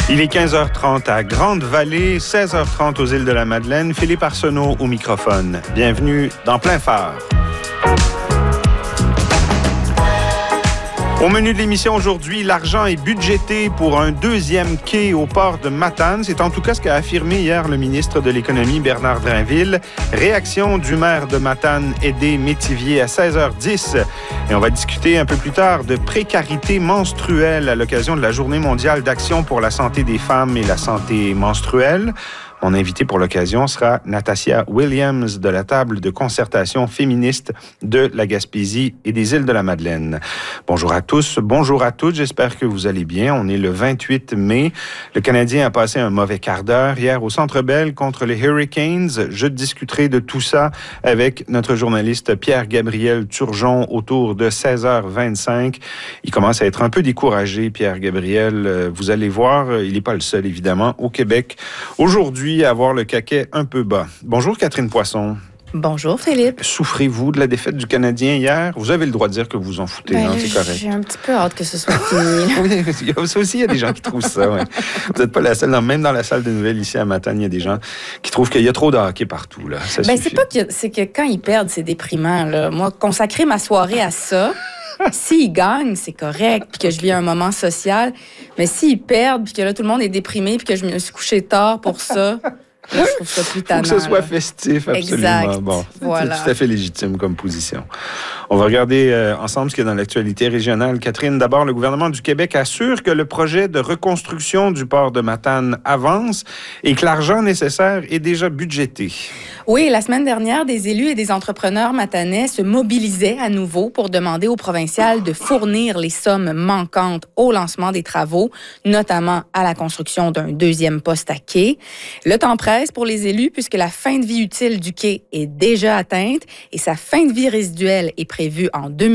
Il est 15h30 à Grande-Vallée, 16h30 aux îles de la Madeleine. Philippe Arsenault au microphone. Bienvenue dans Plein Phare. Au menu de l'émission aujourd'hui, l'argent est budgété pour un deuxième quai au port de Matane. C'est en tout cas ce qu'a affirmé hier le ministre de l'Économie, Bernard Drinville. Réaction du maire de Matane, Aidé Métivier, à 16h10. Et on va discuter un peu plus tard de précarité menstruelle à l'occasion de la Journée mondiale d'action pour la santé des femmes et la santé menstruelle. Mon invité pour l'occasion sera Natasia Williams de la table de concertation féministe de la Gaspésie et des îles de la Madeleine. Bonjour à tous, bonjour à toutes, j'espère que vous allez bien. On est le 28 mai. Le Canadien a passé un mauvais quart d'heure hier au Centre Bell contre les Hurricanes. Je discuterai de tout ça avec notre journaliste Pierre-Gabriel Turgeon autour de 16h25. Il commence à être un peu découragé, Pierre-Gabriel. Vous allez voir, il n'est pas le seul, évidemment, au Québec. Aujourd'hui, à avoir le caquet un peu bas. Bonjour Catherine Poisson. Bonjour Philippe. Souffrez-vous de la défaite du Canadien hier? Vous avez le droit de dire que vous vous en foutez, c'est correct. J'ai un petit peu hâte que ce soit fini. Oui, ça aussi, il y a des gens qui trouvent ça. Ouais. Vous n'êtes pas la seule. Même dans la salle de nouvelles ici à Matane, il y a des gens qui trouvent qu'il y a trop de hockey partout. Là. Ça c'est pas que c'est que quand ils perdent, c'est déprimant. Là. Moi, consacrer ma soirée à ça. S'ils gagnent, c'est correct, puis que je vis un moment social. Mais s'ils perdent, puis que là, tout le monde est déprimé, puis que je me suis couché tard pour ça, là, je trouve ça plus tannant. Faut que ce soit festif, absolument. Exact. Bon, voilà. C'est tout à fait légitime comme position. On va regarder ensemble ce qui est dans l'actualité régionale. Catherine, d'abord, le gouvernement du Québec assure que le projet de reconstruction du port de Matane avance et que l'argent nécessaire est déjà budgété. Oui, la semaine dernière, des élus et des entrepreneurs matanais se mobilisaient à nouveau pour demander au provincial de fournir les sommes manquantes au lancement des travaux, notamment à la construction d'un deuxième poste à quai. Le temps presse pour les élus puisque la fin de vie utile du quai est déjà atteinte et sa fin de vie résiduelle est prévue en 2020.